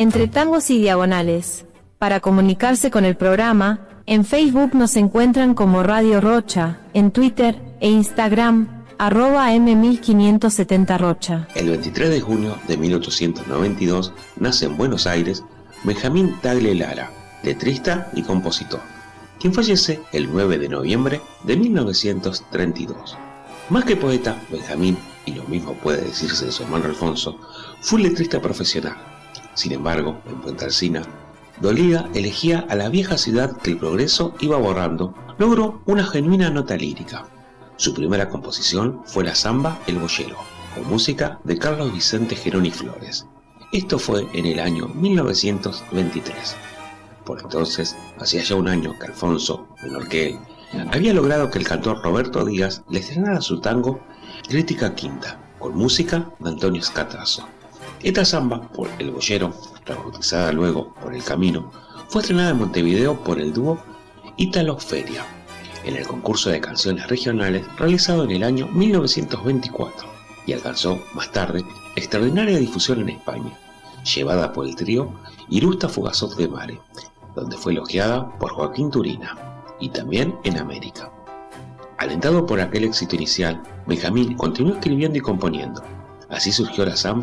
Entre Tangos y Diagonales. Para comunicarse con el programa, en Facebook nos encuentran como Radio Rocha, en Twitter e Instagram, @M1570 Rocha. El 23 de junio de 1892 nace en Buenos Aires Benjamín Tagle Lara, letrista y compositor, quien fallece el 9 de noviembre de 1932. Más que poeta, Benjamín, y lo mismo puede decirse de su hermano Alfonso, fue un letrista profesional. Sin embargo, en Puente Alsina, Dolida elegía a la vieja ciudad que el progreso iba borrando, logró una genuina nota lírica. Su primera composición fue la samba El Boyero, con música de Carlos Vicente Geroni Flores. Esto fue en el año 1923. Por entonces, hacía ya un año que Alfonso, menor que él, había logrado que el cantor Roberto Díaz le estrenara su tango Crítica Quinta, con música de Antonio Scatrazzo. Esta samba, por El Boyero, rebautizada luego por El Camino, fue estrenada en Montevideo por el dúo Ítalo Feria, en el concurso de canciones regionales realizado en el año 1924, y alcanzó, más tarde, extraordinaria difusión en España, llevada por el trío Irusta Fugazot de Mare, donde fue elogiada por Joaquín Turina, y también en América. Alentado por aquel éxito inicial, Benjamín continuó escribiendo y componiendo. Así surgió la samba